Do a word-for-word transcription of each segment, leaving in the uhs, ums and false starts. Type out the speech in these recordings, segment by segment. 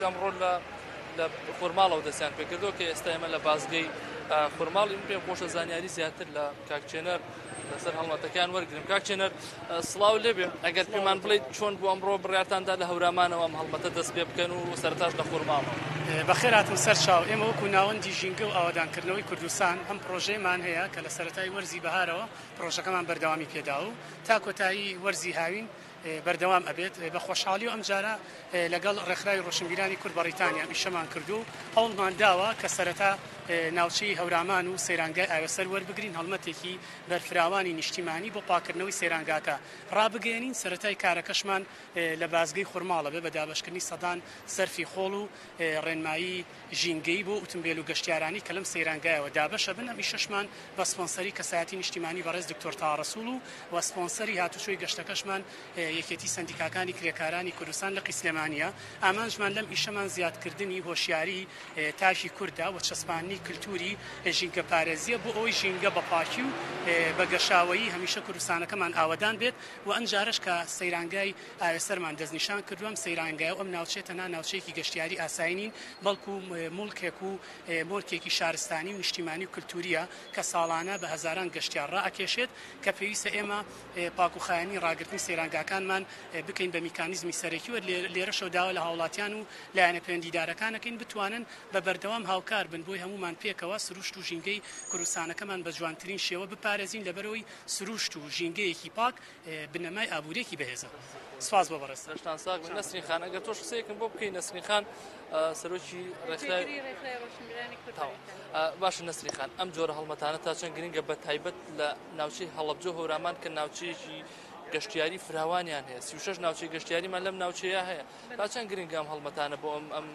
ئەمڕۆ لە لە خورماڵەوە دەستیان پێکردەوە کە ئێستا ئێمە لە بازگەی خورماڵی پێ خۆشە زانیاری زیاتر لە کاکچێنەر لەسەر هەڵمەتەکان وەرگرم. کاکچێنەر سڵاو لێبێ، ئەگەر پێمان بڵێیت چۆن بوو ئەمڕۆ بڕیارتاندا لە هەورامانەوە ئەم هەڵمەتە دەست پێ بکەن و سەرتاش لە خورماڵەوە؟ بەخێر هاتن سەر چاو. ئێمە وەکو ناوەندی ژینگە و ئاوادانکردنەوەی کوردستان ئەم پرۆژەیەمان هەیە کە لە سەرەتای وەرزی بەهارەوە پرۆژەکەمان بەردەوامی پێدا و تا کۆتایی وەرزی هاوین بەردەوام ئەبێت. بە خۆشحاڵی و ئەم جارە لەگەڵ ڕێکخراوی ڕۆشنبیرانی کورد بەریتانیا ئیشەمان کردو و هەوڵمان داوە کە سەرەتا ناوچەی هەورامان و سەیرانگای ئاوەسەر وەربگرین، هەڵمەتێکی بەرفراوانی نیشتیمانی بۆ پاکردنەوەی سەیرانگاکە ڕابگەێنین. سەرەتای کارەکەشمان لە بازگەی خورماڵە بێ بە دابەشکردنی سەدان سەرفی خۆڵ و ڕێنمایی ژینگەی بۆ ئۆتۆمبیل و گەشتیارانی کە لەم سەیرانگایەوە دابەشە بن. ئەم ئیشەشمان بە سپۆنسەری کەسایەتی نیشتیمانی بەڕێز دکتۆر تاڕەسوول و وە سپۆنسەری هاتوچۆی گەشتەکەشمان یەکێتی سەندیکاکانی کرێکارانی کوردستان لە قیسلێمانیە. ئامانجمان لەم ئیشەمان زیادکردنی هۆشیاری تاژی کووردا و چەسپانی کللتوری ژینگە پارێزیە بۆ ئەوەی ژینگە بە پاکی و بە گەشاوەیی هەمیشە کوردستانەکەمان ئاوادان بێت و ئەنجارش کە سەیرانگای ئاوێسەرمان دەستنیشان کردووەم سەیرانگای و ئەم ناوچێتە نا ناوچەیەکی گەشتیاری ئاسایینین، بەڵکو مڵکێک و مۆرکێکی شارستانی و نیشتیمانی و کللتوریە کە ساڵانە بە هەزاران گەشتیار ڕائەکێشێت کە پێویستە ئێمە پاکوخایەنی ڕاگررتنی سەیرانگاکانمان بکەین بە میکانیزمی سەرەکیوە لێرەشەوە داوە لە هاوڵاتیان و لایەنە پەیوەندیدارەکانەکەین بتوانن بە بەردەوام هاوکار بن بۆی هەمومان پێکەوە سروشت و ژینگەی کوردستانەکەمان بە جوانترین شێوە بپارێزین لەبەرەوەی سروشت و ژینگەیەکی پاک بنەمای ئابوورێکی بەهێزە. سپاس بۆ بەڕێز. ڕشتان ساک نەسرین خان، ئەگەر تۆش قسەیەکم بۆ بکەین. نەسرین خان سەرۆکی ڕێکخراوی ڕۆشنبیرانی کورد. باشە نەسرین خان، ئەم جۆرە هەڵمەتانە تا چەند گرنگە بە تایبەت لە ناوچەی هەڵەبجە هەورامان کە ناوچەیەکی گەشتیاری فراوانیان هەیە، سی و شەش ناوچەی گەشتیاریمان لەم ناوچەیە هەیە. تا چەند گرنگە ئەم هەڵمەتانە بۆ ئەم ئەم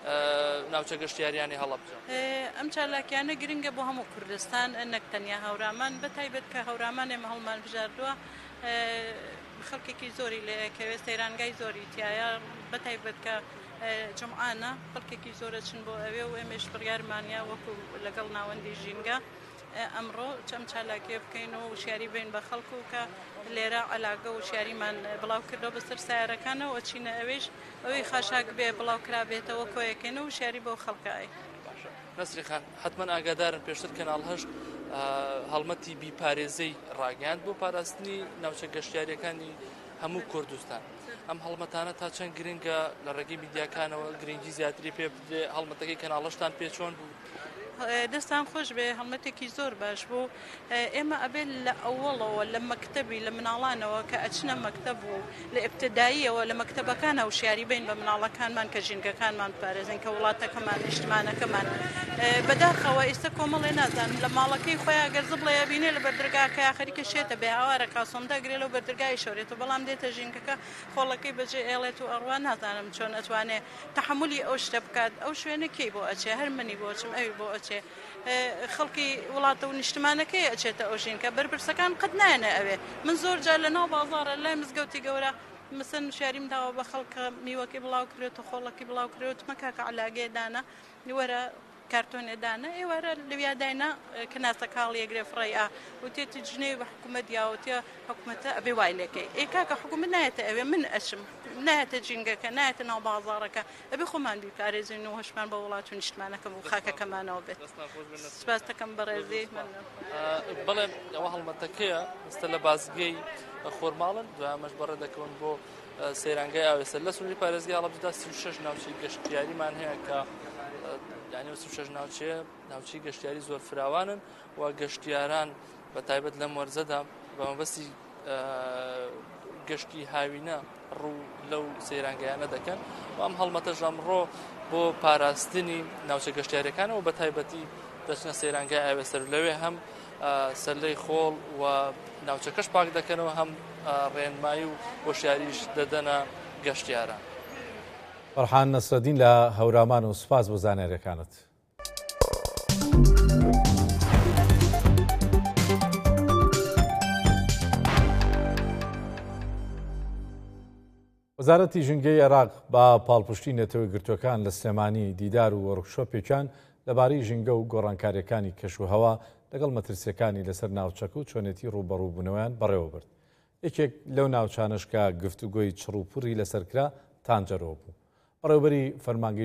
ناوچە گەشتیاریانی هەڵەبجە؟ ئەم چالاکیانە گرنگە بۆ هەموو کوردستان، نەک تەنیا هەورامان، بە تایبەت کە هەورامان ئێمە هەڵمان بژاردووە خەڵکێکی زۆری لەکەوێت سەیرانگای زۆری تایە، بە تایبەت کە جمعانە خەڵکێکی زۆرە چن بۆ ئەوێ و ئێمەش بڕیارمانیا وەکو لەگەڵ ناوەندی ژینگە ئەمڕۆ چەم چالاکێ بکەین و وشیاری بین بە خەڵکو و کە لێرە عەلاقە و وشیاریمان بڵاو کردەوە بەسەر سیارەکانەوە چینە ئەوێش ئەوەی خاشاک بێ بڵاو کرابێتەوە کۆیەکەین و وشیاری بۆ خەڵکای. نەسری خان، حتمما ئاگادارن پێشتر کەناڵ هەشت هەڵمەتی بیپارێزەی ڕاگەاند بۆ پاراستنی ناوچە گەشتیاریەکانی هەموو کوردستان. ئەم هەڵمەتانە تا چەند گرنگە لە ڕێگەی میدیاکانەوە گرنگی زیاتری پێ بدرێ؟ هەڵمەتەکەی کەناڵەشتان پێ چۆن بوو؟ دەستان خۆش بێ، هەڵمەتێکی زۆر باش بوو. ئێمە ئەبێت لە ئەوڵەوە لە مەکتەبی لە مناڵانەوە کە ئەچنە مەکتەب و لە ئبتداییەوە لە مەکتەبەکانە وشیاری بین بە مناڵەکانمان کە ژینگەکانمان پارێزن کە وڵاتەکەمان نیشتمانەکەمان بەداخەوە ئێستا کۆمەڵێ نازانم لە ماڵەکەی خۆیان گەر زبڵەیە بینێ لە بەردرگاکە یاخەریکە شێتە بێ هاوارە کاسۆمدا گرێ لەو بەردرگای شۆرێتەوە، بەڵام دێتە ژینگەکە خۆڵەکەی بەجێ ئێڵێت و ئەڕوا نازانم چۆن ئەتوانێ تەحملی ئەو شتە بکات. ئەو شوێنە کەی بۆ ئەچێ؟ هەر منی بۆچم ئەوی بۆ ئەچێ خەڵکی وڵاتە و نیشتمانەکەی ئەچێتە ئەو ژینکە بەرپرسەکان قەت نایەنە ئەوێ. من زۆر جار لە ناو بازاڕە لای مزگەوتی گەورە مەسەن شاریم داوە بە خەڵکە میوەکەی بڵاو کرێت و خۆڵەکەی بڵاو کرێت مەکاکە عەلاگەیەدانە وەرە کارتۆنێدانە ئێوەرە لەویاداینا کناسە کاڵی ئەگرێ فڕێئا و تێتی جنێوی بە حکوومەت یاوەتە حکوومەتە ئەبێ وای لێکەی ئێ کاکە حکوومەت نایەتە ئەوێ من ئەچم نایەتە جینگەکە نایەتە ناو بازاڕەکە ئەبێ خۆمان بیپارێزین و هۆشمان بە وڵات و نیشتمانەکەم و خاکەکەمانەوە بێت. سپاس دەکەم بەڕێزی. بەڵێ ئەوە هەڵمەتەکەیە ئێستا لە بازگەی خۆرماڵن دوایەمەش بەڕێ دەکەون بۆ سەیرانگای ئاوێسەر. لە سنووری پارێزگای هەڵەبجەدا سی و شەش ناوچەی گەشتیاریمان هەیە کە یعنی سی و شەش ناوچەیە ناوچەی گەشتیاری زۆر فراوانن و گەشتیاران بە تایبەت لەم وەرزەدا بە مەبەستی گەشتی هاوینە ڕوو لەو سەیرانگایانە دەکەن و ئەم هەڵمەتەش ئەمڕۆ بۆ پاراستنی ناوچە گەشتیاریەکانەوە بە تایبەتی دەچنە سەیرانگای ئاوێسەر لەوێ هەم سەرلەی خۆڵ و ناوچەکەش پاک دەکەنەوە هەم ڕێنمایی و هۆشیاریش دەدەنە گەشتیاران. فەرحان نەسرەدین لە هەورامان و سوپاس بۆ زانیاریەکانت. وەزارەتی ژینگەی عێراق با پاڵپشتی نێتەوەی گرتوەکان لە سلێمانی دیدار و وەرکشۆپێکیان لەبارەی ژینگە و گۆڕانکاریەکانی کەشوهەوا لەگەڵ مەترسیەکانی لەسەر ناوچەکە و چۆنێتی ڕووبەڕووبوونەوەیان بەڕێوە برد. یەکێک لەو ناوچانش کە گفتوگۆی چڕوپڕی لەسەرکرا تانجەرەوە بوو. بەڕێوەبەری فەرمانگەی